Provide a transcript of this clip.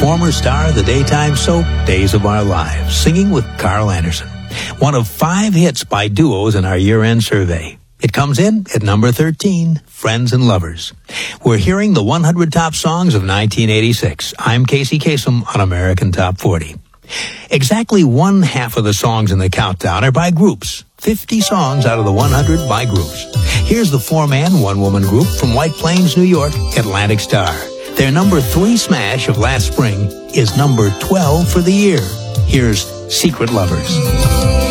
former star of the daytime soap Days of Our Lives, singing with Carl Anderson. One of 5 hits by duos in our year-end survey. It comes in at number 13, Friends and Lovers. We're hearing the 100 top songs of 1986. I'm Casey Kasem on American Top 40. Exactly 1/2 of the songs in the countdown are by groups. 50 songs out of the 100 by groups. Here's the 4-man, 1-woman group from White Plains, New York, Atlantic Star. Their number 3 smash of last spring is number 12 for the year. Here's Secret Lovers.